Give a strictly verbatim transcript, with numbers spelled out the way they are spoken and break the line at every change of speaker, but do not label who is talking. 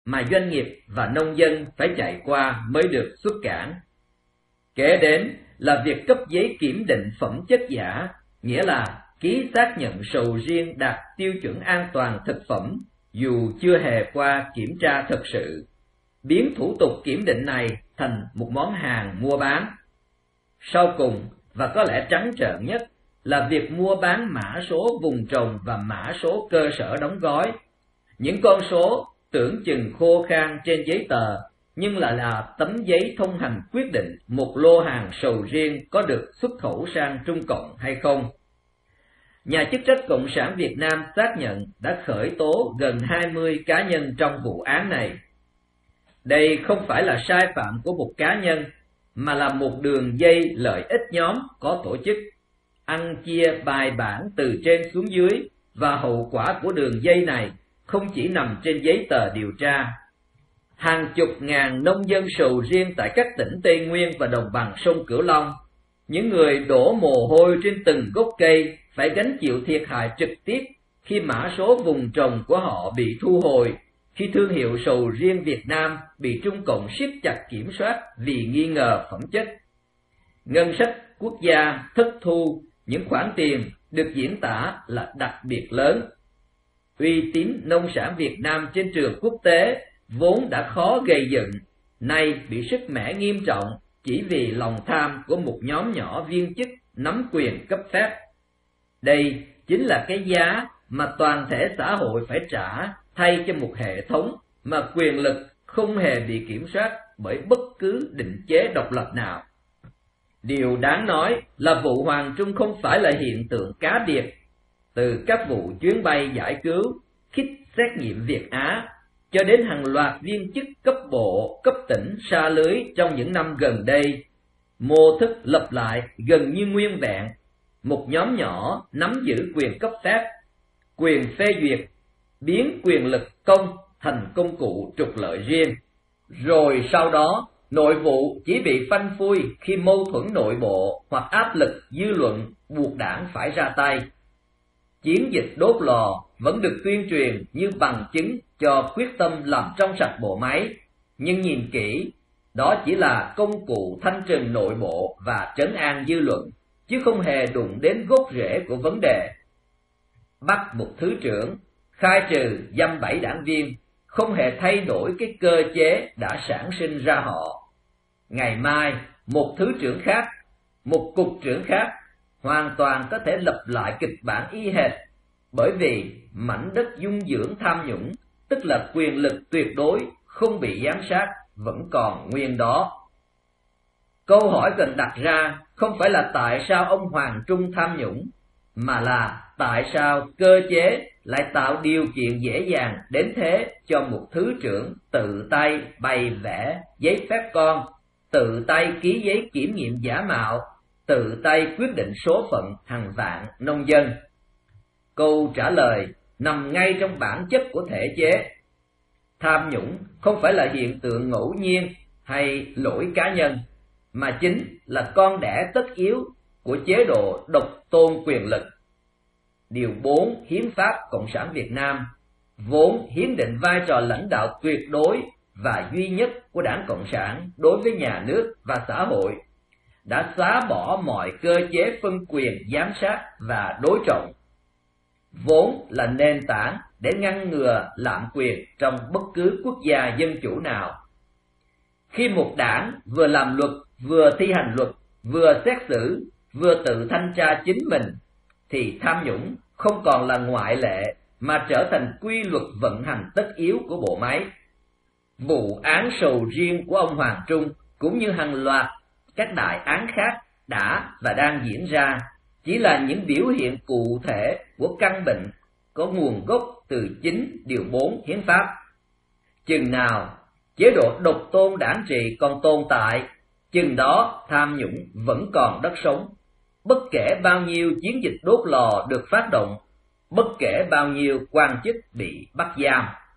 mà doanh nghiệp và nông dân phải chạy qua mới được xuất cảng. Kế đến là việc cấp giấy kiểm định phẩm chất giả, nghĩa là ký xác nhận sầu riêng đạt tiêu chuẩn an toàn thực phẩm dù chưa hề qua kiểm tra thực sự, biến thủ tục kiểm định này thành một món hàng mua bán. Sau cùng, và có lẽ trắng trợn nhất, là việc mua bán mã số vùng trồng và mã số cơ sở đóng gói. Những con số tưởng chừng khô khan trên giấy tờ, nhưng lại là tấm giấy thông hành quyết định một lô hàng sầu riêng có được xuất khẩu sang Trung Cộng hay không. Nhà chức trách Cộng sản Việt Nam xác nhận đã khởi tố gần hai mươi cá nhân trong vụ án này. Đây không phải là sai phạm của một cá nhân, mà là một đường dây lợi ích nhóm có tổ chức, ăn chia bài bản từ trên xuống dưới, và hậu quả của đường dây này không chỉ nằm trên giấy tờ điều tra. Hàng chục ngàn nông dân sầu riêng tại các tỉnh Tây Nguyên và đồng bằng sông Cửu Long, những người đổ mồ hôi trên từng gốc cây, phải gánh chịu thiệt hại trực tiếp khi mã số vùng trồng của họ bị thu hồi, khi thương hiệu sầu riêng Việt Nam bị Trung Cộng siết chặt kiểm soát vì nghi ngờ phẩm chất. Ngân sách quốc gia thất thu những khoản tiền được diễn tả là đặc biệt lớn. Uy tín nông sản Việt Nam trên trường quốc tế vốn đã khó gây dựng, nay bị sứt mẻ nghiêm trọng chỉ vì lòng tham của một nhóm nhỏ viên chức nắm quyền cấp phép. Đây chính là cái giá mà toàn thể xã hội phải trả thay cho một hệ thống mà quyền lực không hề bị kiểm soát bởi bất cứ định chế độc lập nào. Điều đáng nói là vụ Hoàng Trung không phải là hiện tượng cá biệt. Từ các vụ chuyến bay giải cứu, kit xét nghiệm Việt Á, cho đến hàng loạt viên chức cấp bộ, cấp tỉnh sa lưới trong những năm gần đây, mô thức lặp lại gần như nguyên vẹn. Một nhóm nhỏ nắm giữ quyền cấp phép, quyền phê duyệt, biến quyền lực công thành công cụ trục lợi riêng. Rồi sau đó, nội vụ chỉ bị phanh phui khi mâu thuẫn nội bộ hoặc áp lực dư luận buộc đảng phải ra tay. Chiến dịch đốt lò vẫn được tuyên truyền như bằng chứng cho quyết tâm làm trong sạch bộ máy, nhưng nhìn kỹ, đó chỉ là công cụ thanh trừng nội bộ và trấn an dư luận, chứ không hề đụng đến gốc rễ của vấn đề. Bắt một thứ trưởng, khai trừ dăm bảy đảng viên, không hề thay đổi cái cơ chế đã sản sinh ra họ. Ngày mai, một thứ trưởng khác, một cục trưởng khác, hoàn toàn có thể lặp lại kịch bản y hệt, bởi vì mảnh đất dung dưỡng tham nhũng, tức là quyền lực tuyệt đối không bị giám sát, vẫn còn nguyên đó. Câu hỏi cần đặt ra không phải là tại sao ông Hoàng Trung tham nhũng, mà là tại sao cơ chế lại tạo điều kiện dễ dàng đến thế cho một thứ trưởng tự tay bày vẽ giấy phép con, tự tay ký giấy kiểm nghiệm giả mạo, tự tay quyết định số phận hàng vạn nông dân. Câu trả lời nằm ngay trong bản chất của thể chế. Tham nhũng không phải là hiện tượng ngẫu nhiên hay lỗi cá nhân, mà chính là con đẻ tất yếu của chế độ độc tôn quyền lực. Điều bốn Hiến pháp Cộng sản Việt Nam vốn hiến định vai trò lãnh đạo tuyệt đối và duy nhất của Đảng Cộng sản đối với nhà nước và xã hội, đã xóa bỏ mọi cơ chế phân quyền giám sát và đối trọng, vốn là nền tảng để ngăn ngừa lạm quyền trong bất cứ quốc gia dân chủ nào. Khi một đảng vừa làm luật, vừa thi hành luật, vừa xét xử, vừa tự thanh tra chính mình, thì tham nhũng không còn là ngoại lệ mà trở thành quy luật vận hành tất yếu của bộ máy. Vụ án sầu riêng của ông Hoàng Trung cũng như hàng loạt các đại án khác đã và đang diễn ra chỉ là những biểu hiện cụ thể của căn bệnh có nguồn gốc từ chính điều bốn hiến pháp. Chừng nào chế độ độc tôn đảng trị còn tồn tại, chừng đó tham nhũng vẫn còn đất sống. Bất kể bao nhiêu chiến dịch đốt lò được phát động, bất kể bao nhiêu quan chức bị bắt giam.